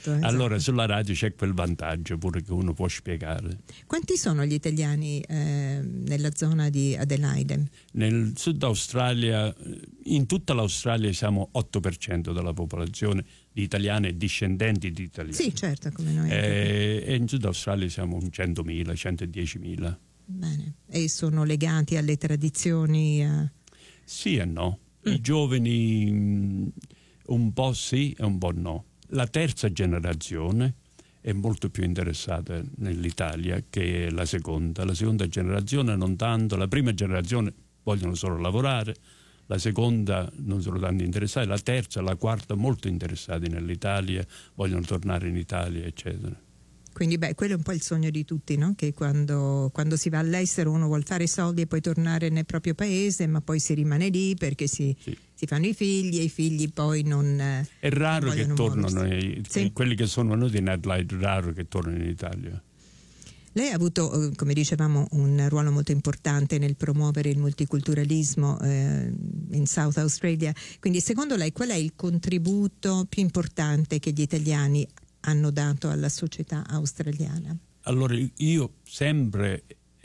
Esatto. Allora sulla radio c'è quel vantaggio pure che uno può spiegare. Quanti sono gli italiani nella zona di Adelaide? Nel Sud Australia, in tutta l'Australia siamo 8% della popolazione di italiani e discendenti di italiani. Sì, certo, come noi. E in Sud Australia siamo un 100.000, 110.000. Bene. E sono legati alle tradizioni? Sì e no. I giovani un po' sì e un po' no. La terza generazione è molto più interessata nell'Italia che la seconda. La seconda generazione non tanto. La prima generazione vogliono solo lavorare, la seconda non sono tanto interessati, la terza, la quarta molto interessati nell'Italia, vogliono tornare in Italia, eccetera. Quindi quello è un po' il sogno di tutti, no? Che quando si va all'estero uno vuol fare soldi e poi tornare nel proprio paese, ma poi si rimane lì perché si fanno i figli e i figli poi non è raro che tornano, sì. Quelli che sono venuti in Adelaide, raro che tornano in Italia. Lei ha avuto, come dicevamo, un ruolo molto importante nel promuovere il multiculturalismo in South Australia, quindi secondo lei qual è il contributo più importante che gli italiani hanno dato alla società australiana? Allora io sempre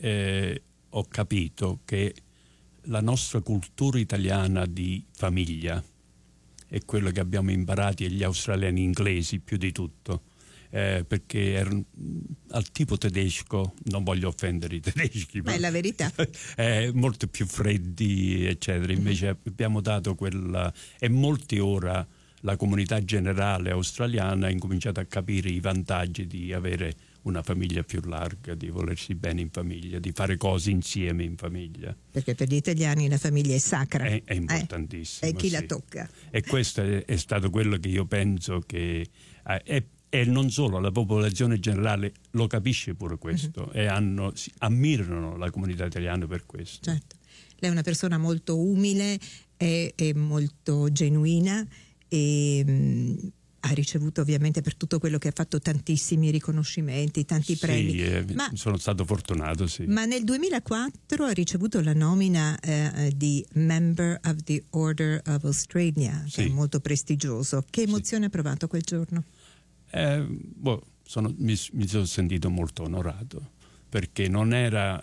ho capito che la nostra cultura italiana di famiglia è quello che abbiamo imparato agli australiani inglesi più di tutto, perché erano al tipo tedesco, non voglio offendere i tedeschi, ma è la verità, molto più freddi eccetera, invece abbiamo dato quella, e molti ora la comunità generale australiana ha incominciato a capire i vantaggi di avere una famiglia più larga, di volersi bene in famiglia, di fare cose insieme in famiglia. Perché per gli italiani la famiglia è sacra. È importantissimo. E chi la tocca. E questo è stato quello che io penso che... E non solo, la popolazione generale lo capisce pure questo e ammirano la comunità italiana per questo. Certo. Lei è una persona molto umile e molto genuina e ha ricevuto ovviamente per tutto quello che ha fatto tantissimi riconoscimenti, tanti premi. Sì, sono stato fortunato, sì. Ma nel 2004 ha ricevuto la nomina di Member of the Order of Australia, che è molto prestigioso. Che emozione ha provato quel giorno? Mi sono sentito molto onorato, perché non era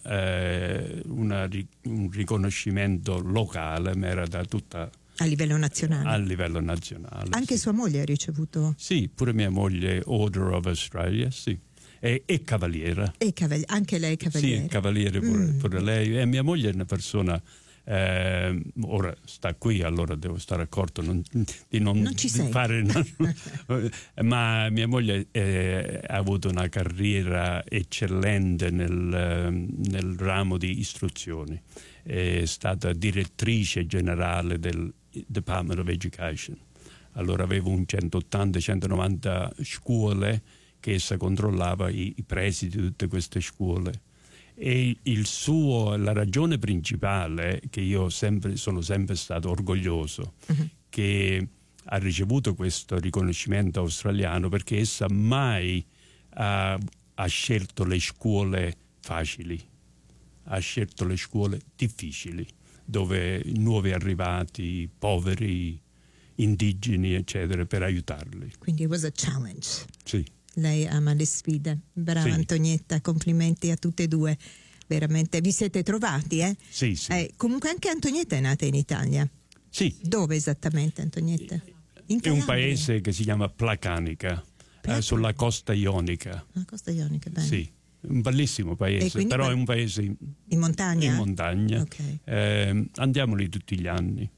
un riconoscimento locale, ma era da tutta... A livello nazionale? A livello nazionale. Anche sua moglie ha ricevuto? Sì, pure mia moglie, Order of Australia, sì. E cavaliera. Anche lei è cavaliere? Sì, cavaliere pure lei. E mia moglie è una persona... ora sta qui, allora devo stare accorto di non ci sei. fare ma mia moglie ha avuto una carriera eccellente nel ramo di istruzioni, è stata direttrice generale del Department of Education, allora avevo un 180-190 scuole che essa controllava, i presidi di tutte queste scuole. E la ragione principale che io sono sempre stato orgoglioso che ha ricevuto questo riconoscimento australiano, perché essa mai ha scelto le scuole facili, ha scelto le scuole difficili, dove nuovi arrivati, poveri, indigeni eccetera, per aiutarli. Quindi it was a challenge. Sì. Lei ama le sfide, brava. Sì. Antonietta, complimenti a tutte e due, veramente vi siete trovati, eh? Sì. Comunque anche Antonietta è nata in Italia. Sì. Dove esattamente, Antonietta? È un paese che si chiama Placanica, sulla costa ionica. La costa ionica, bene. Sì, un bellissimo paese, però è un paese in montagna. In montagna. Okay. Andiamo lì tutti gli anni,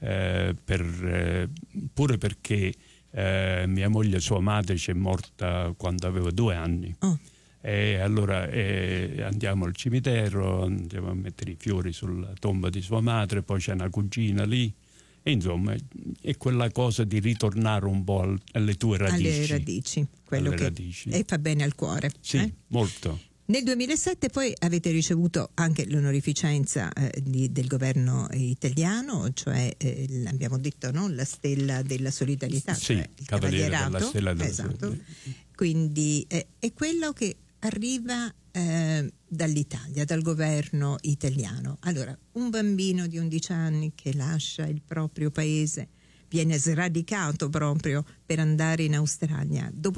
pure perché mia moglie, sua madre, c'è morta quando avevo 2 anni. E allora andiamo al cimitero, andiamo a mettere i fiori sulla tomba di sua madre, poi c'è una cugina lì, e insomma è quella cosa di ritornare un po' alle tue radici. Alle radici, quello che radici. E fa bene al cuore. Sì, molto. Nel 2007 poi avete ricevuto anche l'onorificenza del governo italiano, cioè abbiamo detto, no? La stella della solidarietà, sì, cioè il cavaliere della stella della solidarietà. Quindi è quello che arriva dall'Italia, dal governo italiano. Allora, un bambino di 11 anni che lascia il proprio paese, viene sradicato proprio per andare in Australia, dopo